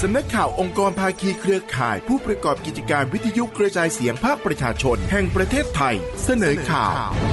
ำนักข่าวองค์กรภาคีเครือข่ายผู้ประกอบกิจการวิทยุกระจายเสียงภาคประชาชนแห่งประเทศไทยเสนอข่าว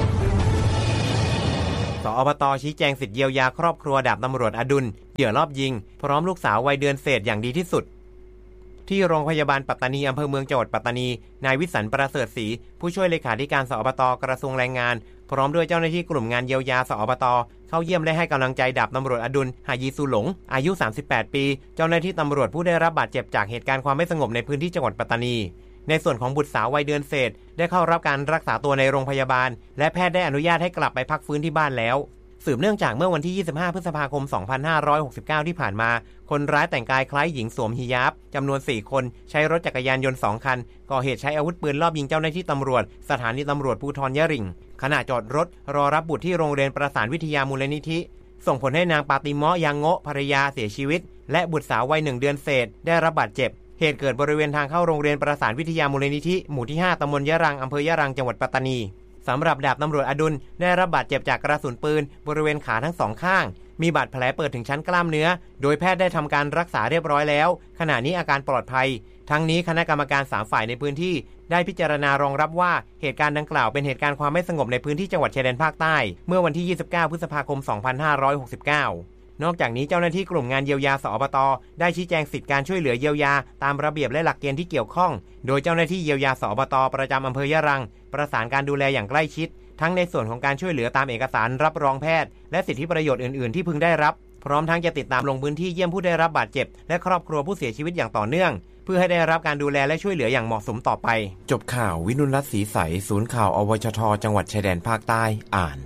สอบต.ชี้แจงสิทธิเยียวยาครอบครัวดาบตำรวจอดุลเหยื่อรอบยิงพร้อมลูกสาววัยเดือนเศษอย่างดีที่สุดที่โรงพยาบาลปัตตานีอำเภอเมืองจังหวัดปัตตานีนายวิสันต์ประเสริฐศรีผู้ช่วยเลขาธิการสอบต.กระทรวงแรงงานพร้อมด้วยเจ้าหน้าที่กลุ่มงานเยียวยาสอบต.เข้าเยี่ยมและให้กำลังใจดาบตำรวจอดุลหายีซูหลงอายุ38ปีเจ้าหน้าที่ตำรวจผู้ได้รับบาดเจ็บจากเหตุการณ์ความไม่สงบในพื้นที่จังหวัดปัตตานีในส่วนของบุตรสาววัยเดือนเศษได้เข้ารับการรักษาตัวในโรงพยาบาลและแพทย์ได้อนุญาตให้กลับไปพักฟื้นที่บ้านแล้วสืบเนื่องจากเมื่อวันที่25พฤษภาคม2569ที่ผ่านมาคนร้ายแต่งกายคล้ายหญิงสวมฮิญาบจำนวน4คนใช้รถจักรยานยนต์2คันก่อเหตุใช้อาวุธปืนลอบยิงเจ้าหน้าที่ตำรวจสถานีตำรวจภูธรยะหริ่งขณะจอดรถรอรับบุตรที่โรงเรียนประสานวิทยามูลนิธิส่งผลให้นางปาติเมาะยังโงะภรรยาเสียชีวิตและบุตรสาววัย1เดือนเศษได้รับบาดเจ็บเหตุเกิดบริเวณทางเข้าโรงเรียนประสานวิทยามูลนิธิหมู่ที่5ตำบลยะรังอำเภอยะรังจังหวัดปัตตานีสำหรับดาบตำรวจอดุลได้รับบาดเจ็บจากกระสุนปืนบริเวณขาทั้งสองข้างมีบาดแผลเปิดถึงชั้นกล้ามเนื้อโดยแพทย์ได้ทำการรักษาเรียบร้อยแล้วขณะนี้อาการปลอดภัยทั้งนี้คณะกรรมการ3ฝ่ายในพื้นที่ได้พิจารณารองรับว่าเหตุการณ์ดังกล่าวเป็นเหตุการณ์ความไม่สงบในพื้นที่จังหวัดชายแดนภาคใต้เมื่อวันที่29พฤษภาคม2569นอกจากนี้เจ้าหน้าที่กลุ่มงานเยียวยาสอบต.ได้ชี้แจงสิทธิการช่วยเหลือเยียวยาตามระเบียบและหลักเกณฑ์ที่เกี่ยวข้องโดยเจ้าหน้าที่เยียวยาสอบต.ประจำอำเภอยะรังประสานการดูแลอย่างใกล้ชิดทั้งในส่วนของการช่วยเหลือตามเอกสารรับรองแพทย์และสิทธิประโยชน์อื่นๆที่พึงได้รับพร้อมทั้งจะติดตามลงพื้นที่เยี่ยมผู้ได้รับบาดเจ็บและครอบครัวผู้เสียชีวิตอย่างต่อเนื่องเพื่อให้ได้รับการดูแลและช่วยเหลืออย่างเหมาะสมต่อไปจบข่าววินุรัตน์ศรีใสศูนย์ข่าวอวชท.จังหวัดชายแดนภาคใต้อ่าน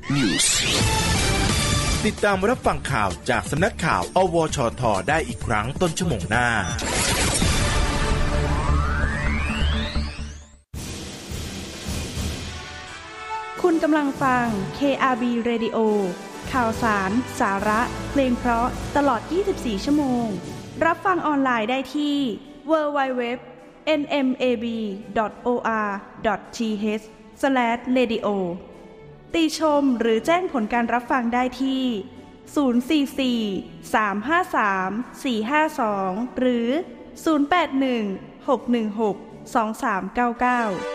ติดตามรับฟังข่าวจากสำนักข่าวอวชท.ได้อีกครั้งต้นชั่วโมงหน้าคุณกำลังฟัง KRB Radio ข่าวสารสาระเพลงเพราะตลอด24ชั่วโมงรับฟังออนไลน์ได้ที่ www.nmab.or.th/radio ติชมหรือแจ้งผลการรับฟังได้ที่044-353-452หรือ081-616-2399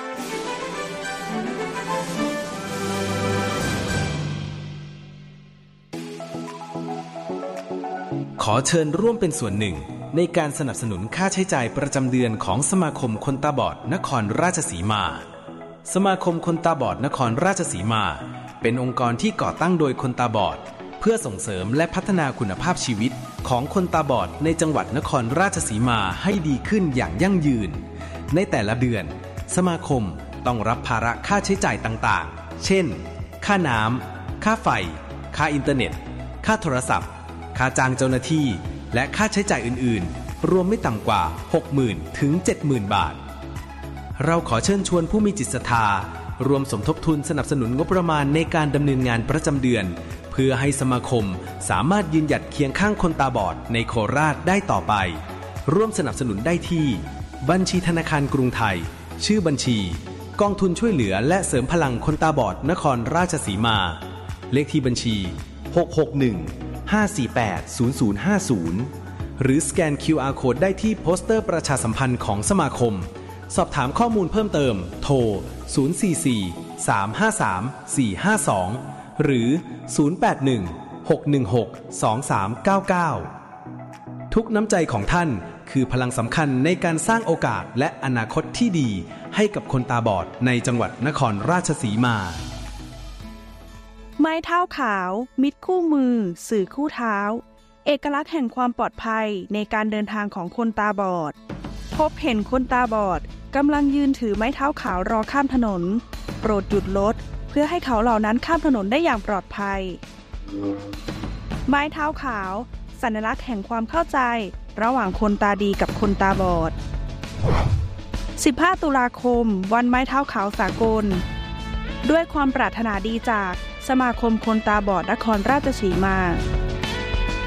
ขอเชิญร่วมเป็นส่วนหนึ่งในการสนับสนุนค่าใช้จ่ายประจำเดือนของสมาคมคนตาบอดนครราชสีมาสมาคมคนตาบอดนครราชสีมาเป็นองค์กรที่ก่อตั้งโดยคนตาบอดเพื่อส่งเสริมและพัฒนาคุณภาพชีวิตของคนตาบอดในจังหวัดนครราชสีมาให้ดีขึ้นอย่างยั่งยืนในแต่ละเดือนสมาคมต้องรับภาระค่าใช้จ่ายต่างๆเช่นค่าน้ำค่าไฟค่าอินเทอร์เน็ตค่าโทรศัพท์ค่าจ้างเจ้าหน้าที่และค่าใช้จ่ายอื่นๆรวมไม่ต่ำกว่า 60,000 ถึง 70,000 บาทเราขอเชิญชวนผู้มีจิตศรัทธารวมสมทบทุนสนับสนุนงบประมาณในการดำเนินงานประจำเดือนเพื่อให้สมาคมสามารถยืนหยัดเคียงข้างคนตาบอดในโคราชได้ต่อไปร่วมสนับสนุนได้ที่บัญชีธนาคารกรุงไทยชื่อบัญชีกองทุนช่วยเหลือและเสริมพลังคนตาบอดนครราชสีมาเลขที่บัญชี661-548-0050หรือสแกน QR Code ได้ที่โปสเตอร์ประชาสัมพันธ์ของสมาคมสอบถามข้อมูลเพิ่มเติมโทร044-353-452หรือ081-616-2399ทุกน้ำใจของท่านคือพลังสำคัญในการสร้างโอกาสและอนาคตที่ดีให้กับคนตาบอดในจังหวัดนครราชสีมาไม้เท้าขาวมิตรคู่มือสื่อคู่เท้าเอกลักษณ์แห่งความปลอดภัยในการเดินทางของคนตาบอดพบเห็นคนตาบอดกำลังยืนถือไม้เท้าขาวรอข้ามถนนโปรดหยุดรถเพื่อให้เขาเหล่านั้นข้ามถนนได้อย่างปลอดภัยไม้เท้าขาวสัญลักษณ์แห่งความเข้าใจระหว่างคนตาดีกับคนตาบอด15ตุลาคมวันไม้เท้าขาวสากลด้วยความปรารถนาดีจากสมาคมคนตาบอดนครราชสีมา